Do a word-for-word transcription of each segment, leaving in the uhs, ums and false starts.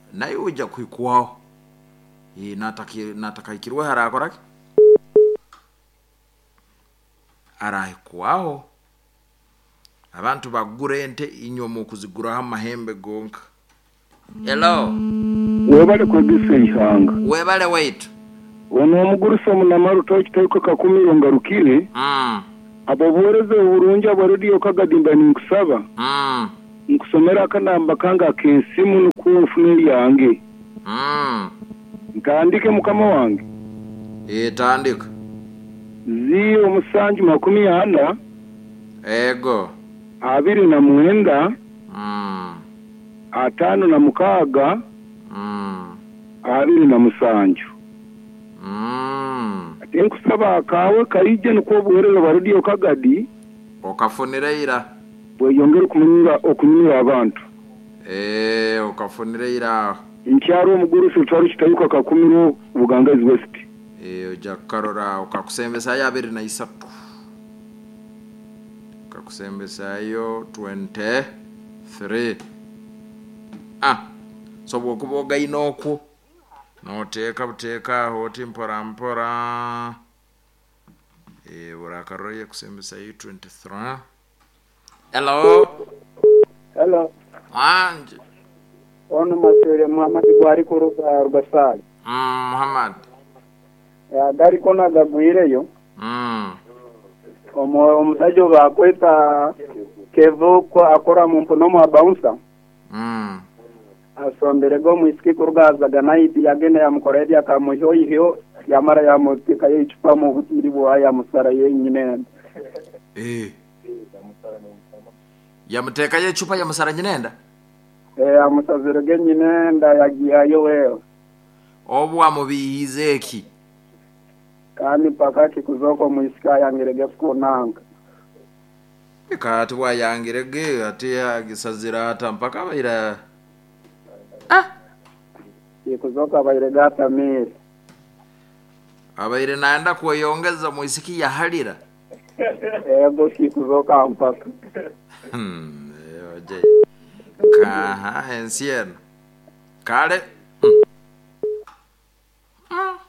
naye ujja kwikuwaho nataki natakayikirwe harakoraki arahikuwaho abantu bagura ente inyomo kuziguraho amahembe gonka. Hello webale kwegise ihanga webale wait wono mugurusa munamaru tochitayuka kakumi ngarukire mm abo boreze urunja barodiyo kagadimba ninkusaba mm nkusomera akanamba kanga kensimu nukufuneli yange mm ngandike mukama wange eh tandika zio musanju makumi ana ego abiri na mwenda mm atano na mukaga mm abiri na musanju mm nkusaba kawe kaije nuko buhereza barodiyo kagadi okafunira bwe yongera kumunira okunyira abantu eh okafunira nkyaro omugurusi twari kitayuka kakumiro bugangazi west eh ojakarora okakusembesa yabiri na isatu okakusembesa yo twenty-three ah so bokuboga inoko noteka buteka hoti mpora mpora eh burakaroye kusembesa yo twenty-three. Hello hello anje ono masere Muhammad Gwari kuruka Rubasali mm Muhammad ya dari kona gagwireyo mm omo omusajo bakweta kevo ko akora mu mpono mu bouncer mm asombere go muisiki kurugaza ganaiti yagene ya mukoredi akamujo ihyo yamara ya mutika yichupa mu butiri bwa ya musara yenyine eh ya muteka ye chupa ya musara nyinenda eh amusazire genyine nda yagiya yo wewe obu amubihizeki kandi pakati kuzoko muisika yangirege kunanga ikati wa yangirege ati yagisazira hata mpaka baira ah ikuzoka bairegata miri abaire naenda kuyongeza muisiki ya halira ego kikuzoka mpaka hmm oje kaha ensien kale hmm.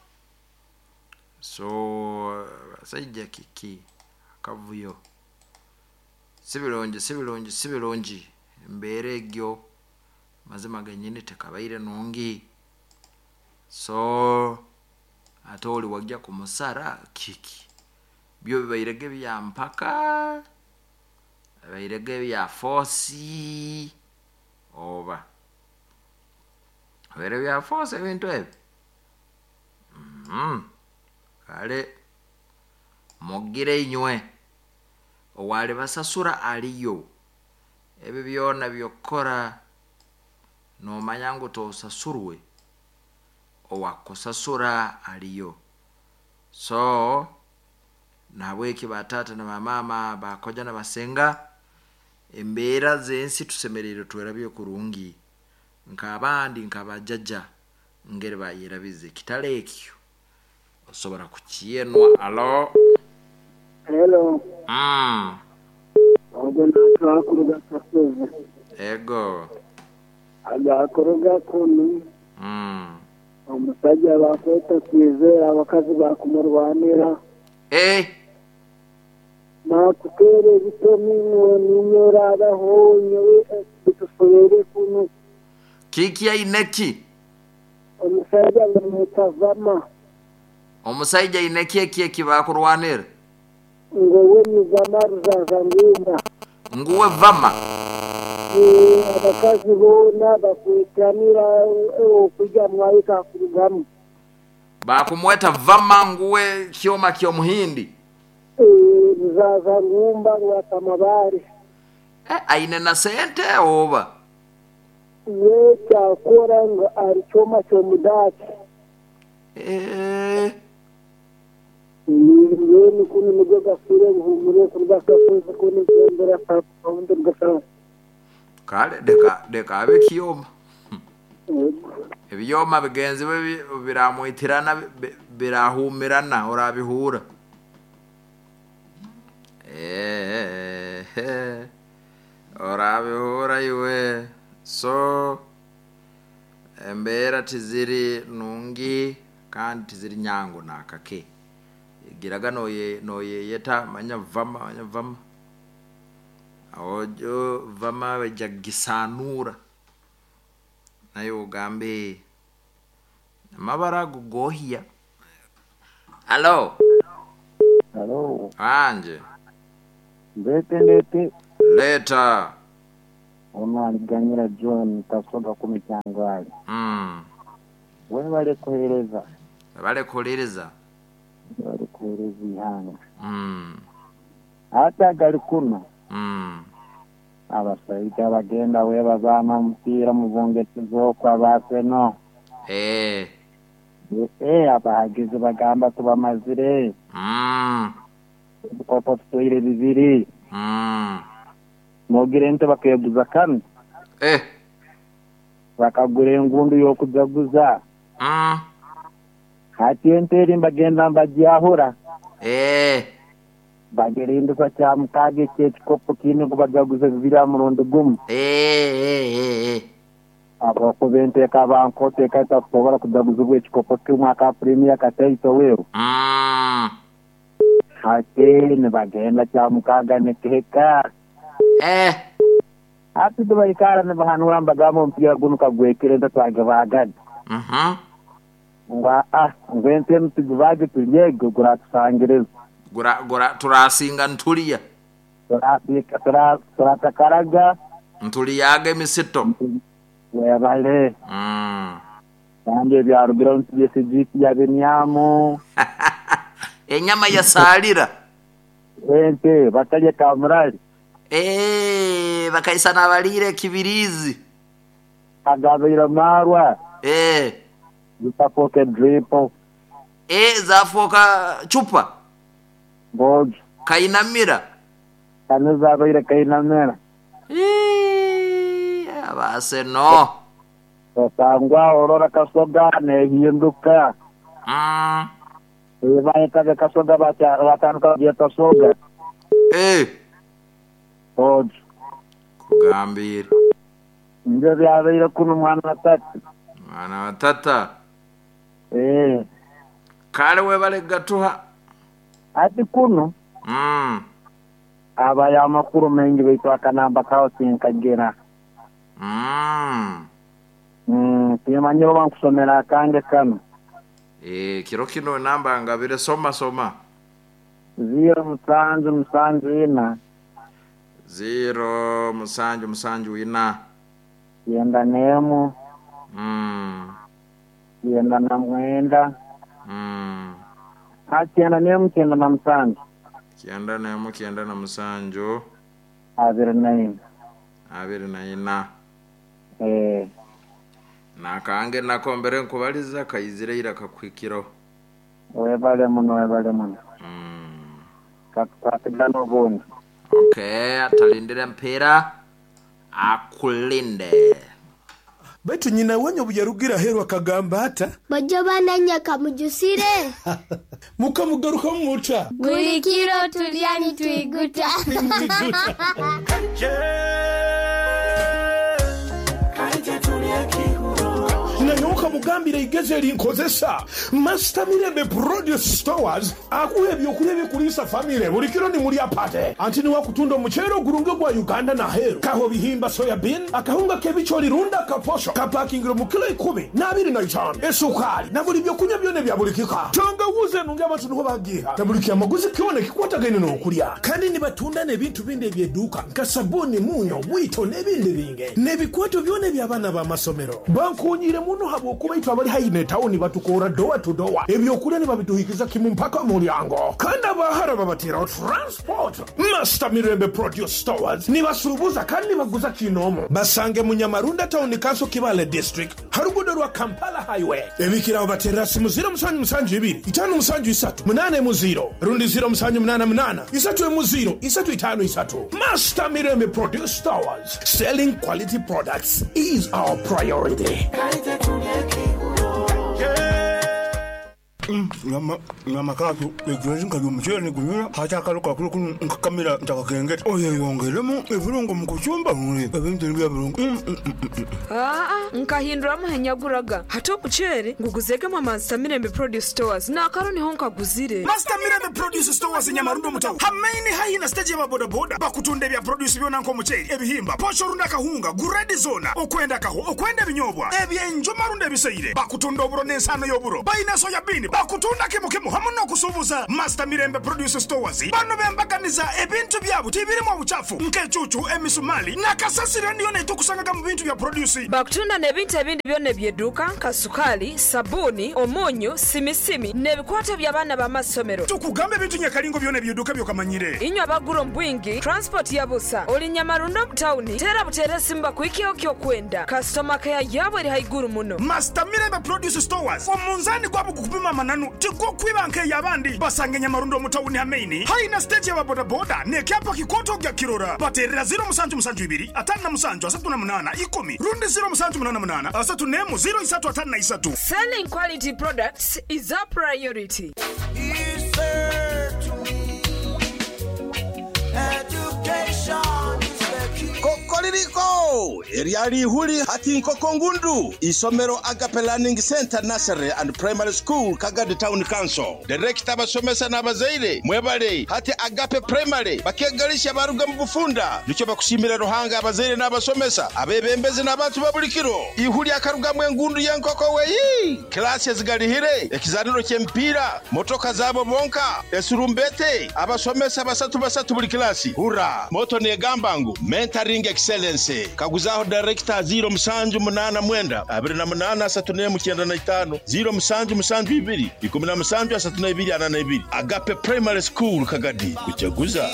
so saija kiki kavuyo sibilonje sibilonje sibilonji mbere gyo mazima ganyine tekabaire nongi so atoli wajja kumusara kiki byo bibairege bya mpaka bibairege bya force oba bere bya force ebintu ebi mhm kale mogire inywe owali basasura aliyo ebi byona byokora no mayango to sasurwe owakosasura aliyo so nabweki batata na mama bakoja na basenga embera zensi tusemerere twerabye kurungi nkabandi nkabajaja ngere bayirabize kitalekyo osobora kukiyenwa. Alo hello mm ogo natwa kuruga kasoze ego aga kuruga kunu mm omusajja bakweta kwizera abakazi bakumurwanira eh nakutere bitomingo ninyora abaho nyowe bitufurere kunu kiki ya ineki omusajja bamutavama omusajja ineki eki kibakurwanira ngo we muzamaru zazangunda nguwe vama abakazi bona bakwitanira okujja mwayika kurugamu bakumweta vama nguwe kyoma kyo muhindi zaza ngumba watamabari eh aine na sente oba ye cyakora ngo ari cyoma cyo mudaki eh ni ni kuni mugoga fire humure kurba kafuza kuni ndera pa paundo gasa kale deka deka abe kiyoma ebiyoma bigenze biramwitirana birahumirana orabihura eh orabihura iwe so Embera tiziri nungi kandi tiziri nyango nakake. Giraga noye noye yeta manya vama manya vama. Ojo vama wejagisanura. Nayo gambe mabara gugohia. Hello. Hello. Anje. Mbete ndete. Later. Omwana ganyira John tasoba kumicyango. Mm. Wewe wale kohereza. Bale kohereza. Wale kohereza ihanga. Mm. Hata gali kuno. Mm. Abasaita bagenda we bazama mpira muvongetezo kwa baseno. Eh. Eh abagize bagamba kuba mazire. Mm. Kopo tuire bibiri. Mm. Mogirente bakebuza kan. Eh. Bakagure ngundu yokujaguza. Mm. Hati enteri mbagenda mbajyahura. Eh. Bagirinde kwa cyamukage cy'ekikopo kine kubajaguza bibira murondo gumu. Eh eh eh. Abo kubente kabanko teka tapobora kujaguza bw'ekikopo cy'umwaka premier kataito weru. Mm. Hati ne bagenda cyamukaga ne keka. Eh. Hati dubaikara ne bahanura mbagamo mpira gunuka gwekirenda twagabagad. Mhm. Ngwa ah ngwente mtugubage tunyego guratusangireza. Gura gura turasinga ntuliya. Turasika tura turatakaraga Ntuliyage misito. webale. Mm. Kandi byarubira ntibese jiki ya benyamu. Enyama ya salira. Ente batalye kamurali. Eh, bakaisana balire kibirizi. Agabira marwa. Eh. Zitapoke dripo. Eh, zafoka chupa. Boj. Kainamira. Kanuza bayire kainamera. Eh, abase no. Tangwa orora kasoga ne hinduka. Mm. Ebaye kaga kasoga bata watanuka yeta soga. Eh. Boj. Kugambira. Nje byabire kuno mwana tatu. Mwana watata. Eh. Kale webale gatuha. Ati kuno. Mm. Aba ya makuru mengi bitwa kanamba kao sinkagera. Mm. Mm, timanyo bankusomera kange kano. Eh, kiro kino namba ngabire soma soma. Zero musanju musanju ina. Zero musanju musanju ina. Yenda nemu. Mm. Yenda na mwenda. Mm. Hati yenda nemu kienda na musanju. Kienda nemu kienda na musanju. Abiri na ina. Abiri na ina. Eh. Nakange nakombere nkubaliza kayizire ira kakwikiro. Webale muno webale muno. Mm. Kakapigano bondi. Okay, atalindire mpira akulinde. Baitu nyina wanyo buyarugira herwa kagamba hata Bajo bananya kamujusire muka mugaruka mucha Gulikiro tuliani tuiguta na nyoka mugambire igeze linkozesa Master Mirembe Produce Stores akuhe byokurebe kulisa family buri kiro ni muri apate anti ni wakutunda umucero gurunge gwa Uganda na hero kaho bihimba soya bean akahunga kebichori runda kaposho kapakingiro mu kilo ikumi na abiri na itanu esukari na buri byo kunya byone bya buri kika tanga wuze nunge abantu niho bagiha na buri kyamaguzi kione kikwata gene no kulya kandi ni batundane bintu binde byeduka nkasabuni munyo wito nebinde binge nebikwato byone byabana ba masomero bankunyire muno habo kuba itwa bari hayine town batukora doa to doa ebyo kule ne babituhikiza kimu mpaka mulyango kandi abahara babatira transport Master Mirembe Produce Stores ni basubuza kandi baguza kinomo basange munyamarunda town kanso Kibale district harugudo rwa Kampala highway ebikira babatira simu zero musanju musanju ibiri itanu musanju isatu munane mu zero rundi zero musanju munana munana isatu mu zero isatu itanu isatu Master Mirembe Produce Stores selling quality products is our priority. Nyama nyama kato ejozi nkayo mchele kunyura hata kaluka kulu nkakamira ntakakengeta oye yongeremo ebirungo mukuchumba mwe ebintu nibya birungo. Ah ah nkahindura muhenyaguraga hato buchere nguguzege mu Master Mirembe Produce Stores na karoni honka guzire. Master Mirembe Produce Stores Nyamarundu mutawu hamaini haina stage ya boda boda bakutunde bya produce byona nko muchere ebihimba pocho runda kahunga guredi zona okwenda kaho okwenda binyobwa ebyenjo marunde biseire bakutunda oburo nensano yoburo baina soya bini bakutunda kimukimu hamuno kusubuza Master Mirembe Produce Stores bano bembaganiza ebintu byabo tibirimo obuchafu nkechuchu emisumali na kasasira ndiyo ne tukusanga mu bintu bya produce bakutunda ne bintu ebindi byone byeduka kasukali sabuni omonyo simisimi ne bikwata byabana ba masomero tukugambe bintu nyakalingo byone byeduka byokamanyire inyo abaguro mbwingi transport yabusa oli Nyamarundo town tera butere simba kwikyo kyo kwenda customer care yabo iri haiguru muno Master Mirembe Produce Stores omunzani kwabo kukupima mananu tiko kwibanke yabandi basange Nyamarundo mutawuni hamaini haina stage ya boda boda ne kyapa kikoto gya kirora baterera zero musanju musanju ibiri atana musanju asatu na munana ikumi rundi zero musanju munana munana asatu nemu zero isatu atana na isatu. Selling quality products is our priority. Kokoriko eriali huli hati nkoko ngundu isomero Agape Learning Center Nursery and Primary School Kagadi Town Council director basomesa nabazaire mwebale hati Agape Primary bakegalisha baruga mu bufunda nico bakushimira ruhanga abazaire nabasomesa abebembeze nabantu babulikiro ihuli akaruga mwe ngundu yankoko weyi class zigalihire ekizaniro kyempira motoka zabo bonka esurumbete abasomesa basatu basatu buli class hura moto ne gambangu mentoring excellence kaguzaho director zero musanju munana mwenda abiri na munana asatu ne mucyenda na itanu zero musanju musanju ibiri ikumi na musanju asatu na ibiri ana na ibiri Agape Primary School Kagadi kuchaguza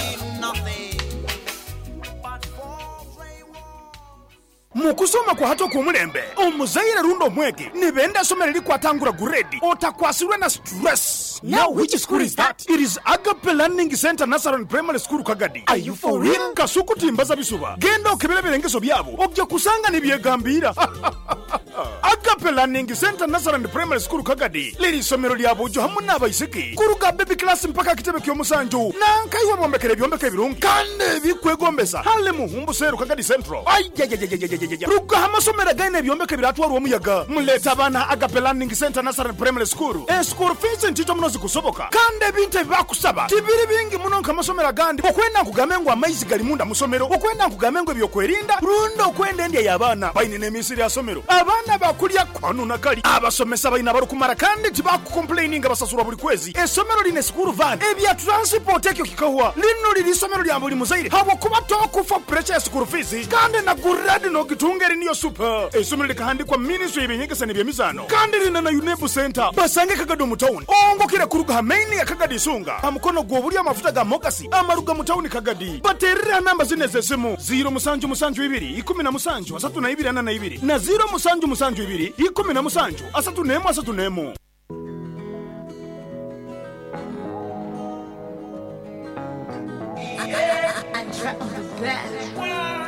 mukusoma kwa hato kumulembe omuzaire rundo mwege nibenda somereri kwatangura guredi otakwasirwe na stress. Now which school is that? It is Agape Learning Center Nursery and Primary School Kagadi. Are you for real? Kasuku timbaza bisuba genda okebele birengeso byabo obje kusanga nibyegambira. Agape Learning Center Nursery and Primary School Kagadi liri somero lyabo jo hamuna abayisiki kuruga baby class mpaka kitebe kyo musanju nanka iwe bombekere byombeke birungi kande bikwegombesa hale muhumbu seru Kagadi Central. Ay ruga hamasomera gaine byombeke biratwara omuyaga muleta abana Agape Learning Center Nursery and Primary School e school fees ntito munozi kusoboka kande binte bakusaba tibiri bingi muno nkamasomera gandi okwenda kugamengo amaizi gali munda musomero okwenda kugamengo ebyokwerinda rundo kwenda ndiye yabana bayine misiri ya somero abana bakulya kwanu nakali abasomesa bayina barukumara kandi tibaku complaining abasasura buli kwezi esomero line school van ebya transport ekyo kikawa lino liri somero lya buli muzaire habo kuba toku for pressure school fees kandi na guradi no kitungeri niyo super esomero likahandi kwa ministry ebinyekesa ne byemizano kandi lina na UNEP center basange Kagadi mu town ongo kire kuruga hamaini ya Kagadi sunga amukono gobuli amafuta ga mokasi amaruga mu town Kagadi baterera namba zine zesimu zero musanju musanju ibiri ikumi na musanju asatu na ibiri ana na ibiri na zero musanju musanju ibiri ikumi na musanju asatu nemu asatu nemu. I drop the best.